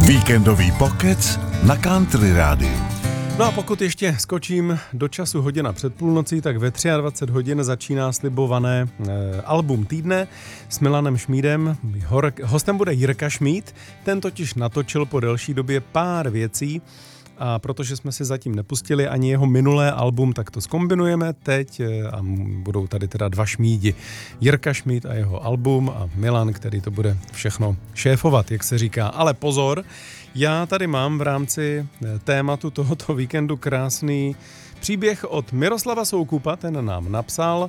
Víkendový pokec na Country rádiu. No a pokud ještě skočím do času hodina před půlnocí, tak ve 23 hodin začíná slibované album týdne s Milanem Šmídem. Hostem bude Jirka Šmíd, ten totiž natočil po delší době pár věcí a protože jsme si zatím nepustili ani jeho minulé album, tak to zkombinujeme teď a budou tady teda dva Šmídi. Jirka Šmíd a jeho album a Milan, který to bude všechno šéfovat, jak se říká. Ale pozor, já tady mám v rámci tématu tohoto víkendu krásný příběh od Miroslava Soukupa, ten nám napsal,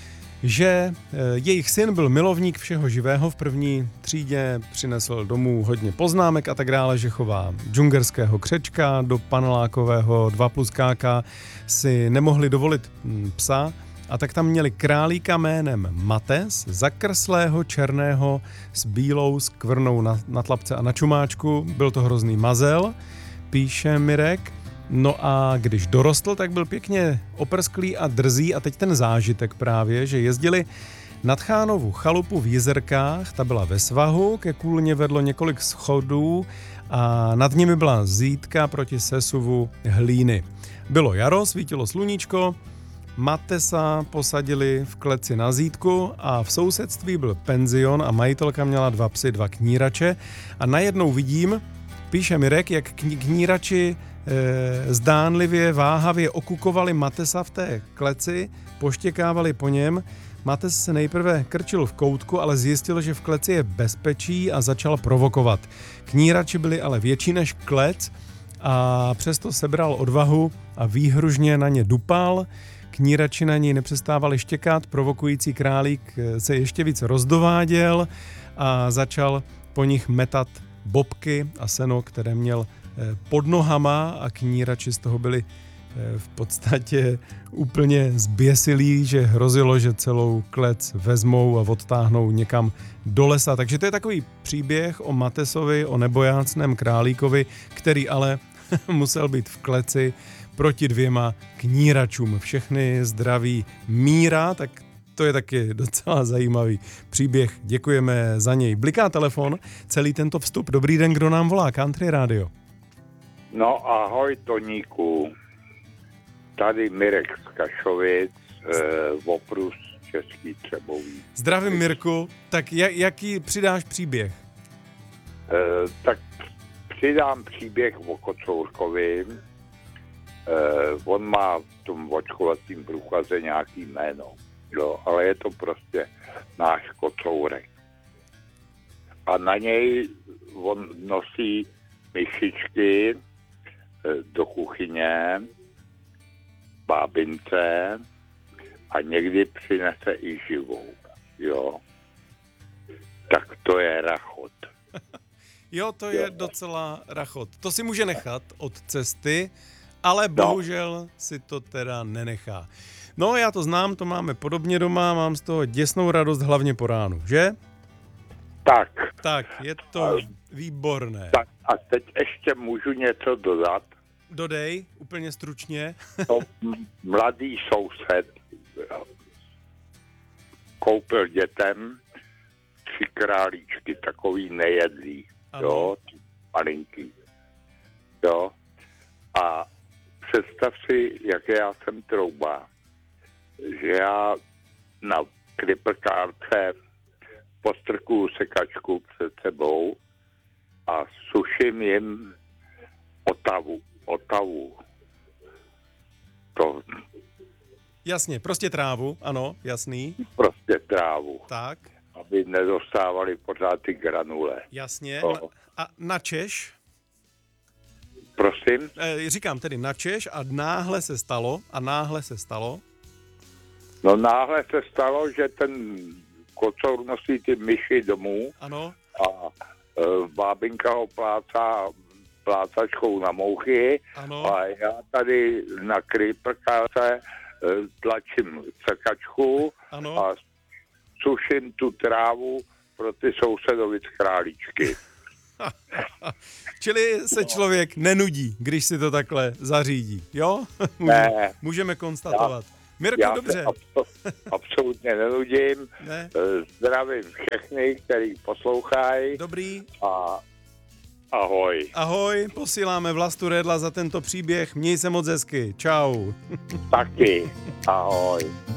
že jejich syn byl milovník všeho živého, v první třídě přinesl domů hodně poznámek a tak dále, že chová džungerského křečka, do panelákového 2+KK si nemohli dovolit psa, a tak tam měli králíka jménem Mates, zakrslého, černého, s bílou skvrnou na tlapce a na čumáčku. Byl to hrozný mazel, píše Mirek. No a když dorostl, tak byl pěkně oprsklý a drzý a teď ten zážitek právě, že jezdili nad Chánovu chalupu v Jizerkách, ta byla ve svahu, ke kůlně vedlo několik schodů a nad nimi byla zídka proti sesuvu hlíny. Bylo jaro, svítilo sluníčko, Matesa posadili v kleci na zídku a v sousedství byl penzion a majitelka měla 2 psy, 2 knírače a najednou vidím, píše Mirek, jak knírači zdánlivě, váhavě okukovali Matesa v té kleci, poštěkávali po něm. Mates se nejprve krčil v koutku, ale zjistil, že v kleci je bezpečí a začal provokovat. Knírači byli ale větší než klec a přesto sebral odvahu a výhružně na ně dupal. Knírači na něj nepřestávali štěkat, provokující králík se ještě víc rozdováděl a začal po nich metat bobky a seno, které měl pod nohama a knírači z toho byli v podstatě úplně zběsilí, že hrozilo, že celou klec vezmou a odtáhnou někam do lesa. Takže to je takový příběh o Matesovi, o nebojácném králíkovi, který ale musel být v kleci proti 2 kníračům. Všechny zdraví Míra, tak to je taky docela zajímavý příběh. Děkujeme za něj. Bliká telefon, celý tento vstup. Dobrý den, kdo nám volá? Country Radio. No ahoj Toníku, tady Mirek z Kašovic, Voprus Český Třebový. Zdravím Mirku, tak jaký přidáš příběh? Tak přidám příběh o Kocourkovi. On má v tom očkovacím průkaze nějaký jméno, jo, ale je to prostě náš Kocourek. A na něj on nosí myšičky do kuchyně, bábince a někdy přinese i živou, jo. Tak to je rachot. Jo, to je docela rachot. To si může nechat od cesty, ale bohužel si to teda nenechá. No, já to znám, to máme podobně doma, mám z toho děsnou radost, hlavně po ránu, že? Tak, je to výborné. Tak a teď ještě můžu něco dodat. Dodej, úplně stručně. To mladý soused koupil dětem 3 králíčky, takový nejedlý, jo, malinký, jo. A představ si, jak já jsem trouba, že já na kliprkárce postrkuju sekačku před sebou a suším jim otavu. To... Jasně, prostě trávu, ano, jasný. Prostě trávu. Tak. Aby nedostávali pořád ty granule. Jasně. A načeš? Prosím? Říkám tedy načeš a náhle se stalo. No náhle se stalo, že ten kocour nosí ty myši domů. Ano. A bábinka ho plácačkou na mouchy. Ano. A já tady na kryprkáce tlačím sekačku. Ano. A suším tu trávu pro ty sousedovic králíčky. Čili se člověk nenudí, když si to takhle zařídí, jo? Můžeme konstatovat. Mirku, dobře. Absolutně nenudím. Ne? Zdravím všechny, který poslouchají. Dobrý. Ahoj. Ahoj, posíláme Vlastu Redla za tento příběh. Měj se moc hezky. Čau. Taky. Ahoj.